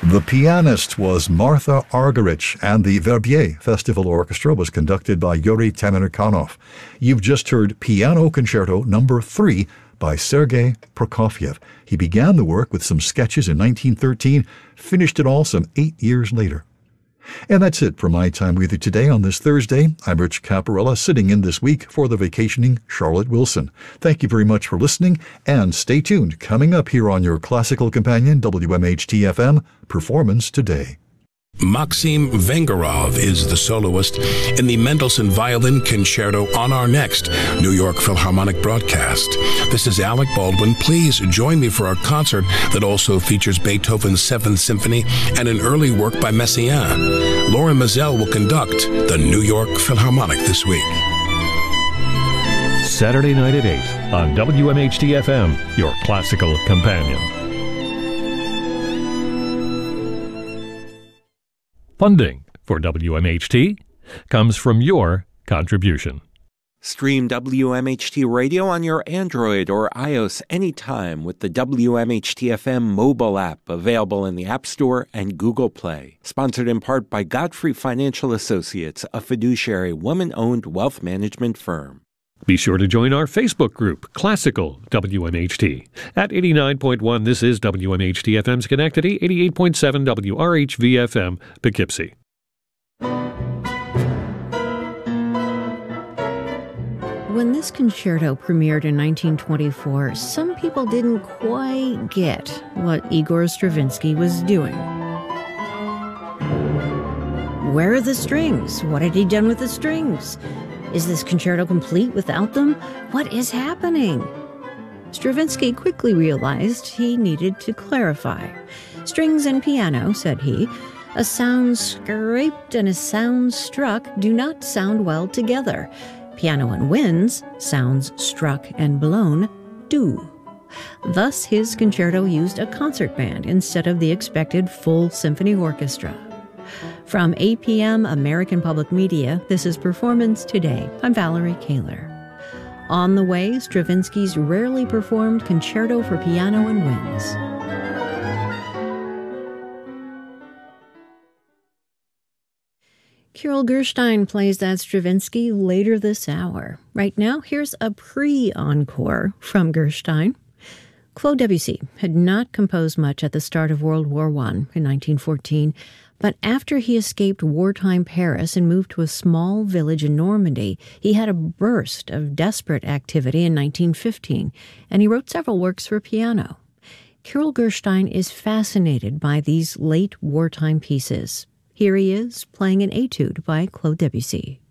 The pianist was Martha Argerich, and the Verbier Festival Orchestra was conducted by Yuri Temirkanov. You've just heard Piano Concerto No. 3 by Sergei Prokofiev. He began the work with some sketches in 1913, finished it all some 8 years later. And that's it for my time with you today on this Thursday. I'm Rich Caparella, sitting in this week for the vacationing Charlotte Wilson. Thank you very much for listening, and stay tuned. Coming up here on your classical companion, WMHT-FM, Performance Today. Maxim Vengerov is the soloist in the Mendelssohn Violin Concerto on our next New York Philharmonic broadcast. This is Alec Baldwin. Please join me for our concert that also features Beethoven's 7th Symphony and an early work by Messiaen. Lauren Mazel will conduct the New York Philharmonic this week. Saturday night at 8 on WMHT-FM, your classical companion. Funding for WMHT comes from your contribution. Stream WMHT Radio on your Android or iOS anytime with the WMHT-FM mobile app, available in the App Store and Google Play. Sponsored in part by Godfrey Financial Associates, a fiduciary woman-owned wealth management firm. Be sure to join our Facebook group, Classical WMHT. At 89.1, this is WMHT-FM Schenectady, 88.7 WRHV-FM Poughkeepsie. When this concerto premiered in 1924, some people didn't quite get what Igor Stravinsky was doing. Where are the strings? What had he done with the strings? Is this concerto complete without them? What is happening? Stravinsky quickly realized he needed to clarify. Strings and piano, said he, a sound scraped and a sound struck do not sound well together. Piano and winds, sounds struck and blown, do. Thus, his concerto used a concert band instead of the expected full symphony orchestra. From APM American Public Media, this is Performance Today. I'm Valerie Kaler. On the way, Stravinsky's rarely performed concerto for piano and winds. Kirill Gerstein plays that Stravinsky later this hour. Right now, here's a pre-encore from Gerstein. Claude Debussy had not composed much at the start of World War I in 1914, but after he escaped wartime Paris and moved to a small village in Normandy, he had a burst of desperate activity in 1915, and he wrote several works for piano. Kirill Gerstein is fascinated by these late wartime pieces. Here he is playing an etude by Claude Debussy.